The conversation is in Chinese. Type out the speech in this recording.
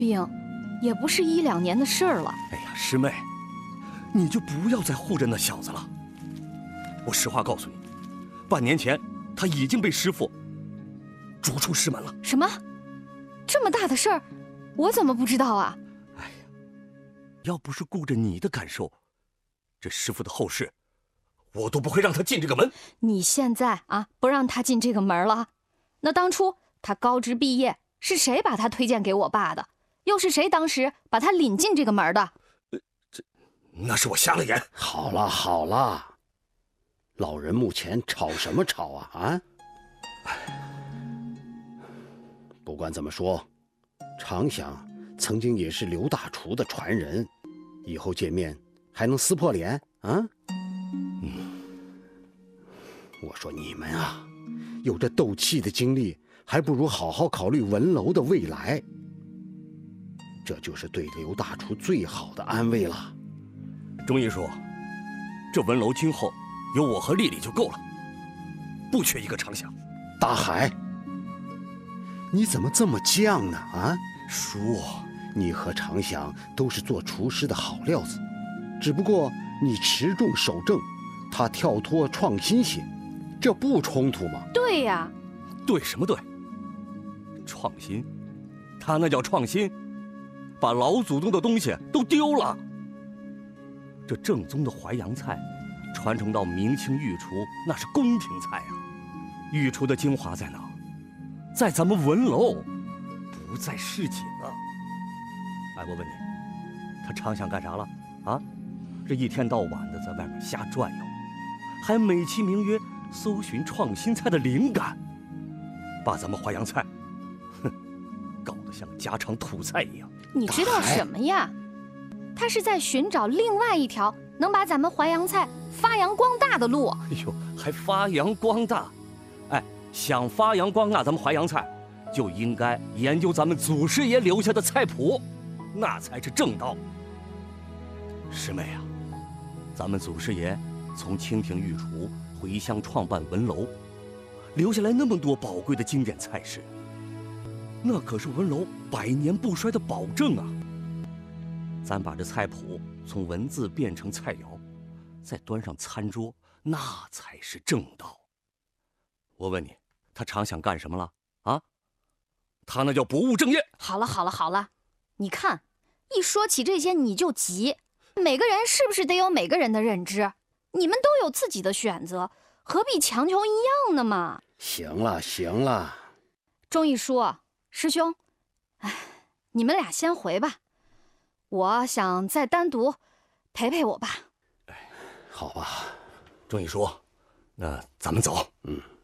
病，也不是1、2年的事儿了。 哎呀，师妹，你就不要再护着那小子了。我实话告诉你，半年前他已经被师父逐出师门了。 什么？这么大的事儿，我怎么不知道啊？ 哎呀，要不是顾着你的感受，这师父的后事，我都不会让他进这个门。 你现在啊，不让他进这个门了，那当初他高职毕业，是谁把他推荐给我爸的？又是谁当时把他领进这个门的？ 那是我瞎了眼。 好了好了，老人目前吵什么吵啊啊！不管怎么说，常想曾经也是刘大厨的传人，以后见面还能撕破脸啊？我说你们啊，有这斗气的经历，还不如好好考虑文楼的未来。这就是对刘大厨最好的安慰了。 钟义叔，这文楼今后有我和丽丽就够了，不缺一个常想。 大海，你怎么这么犟呢？啊， 叔， 你和常想都是做厨师的好料子，只不过你持重守正，他跳脱创新些，这不冲突吗？ 对呀， 对什么对？创新？他那叫创新，把老祖宗的东西都丢了。这正宗的淮扬菜，传承到明清御厨，那是宫廷菜啊。御厨的精华在哪？在咱们文楼，不在市井啊。哎，我问你，他常想干啥了？啊，这一天到晚的在外面瞎转悠，还美其名曰搜寻创新菜的灵感，把咱们淮扬菜，搞得像家常土菜一样。 你知道什么呀？他是在寻找另外一条能把咱们淮扬菜发扬光大的路。 哎呦，还发扬光大？哎，想发扬光大咱们淮扬菜，就应该研究咱们祖师爷留下的菜谱，那才是正道。师妹啊，咱们祖师爷从清廷御厨回乡创办文楼，留下来那么多宝贵的经典菜式，那可是文楼100年不衰的保证啊！咱把这菜谱从文字变成菜肴，再端上餐桌，那才是正道。我问你，他常想干什么了啊？他那叫不务正业。 好了好了好了，你看，一说起这些你就急。每个人是不是得有每个人的认知？你们都有自己的选择，何必强求一样呢嘛？ 行了行了， 钟义叔，师兄，哎，你们俩先回吧，我想再单独陪陪我爸。 好吧， 钟义叔，那咱们走。 嗯。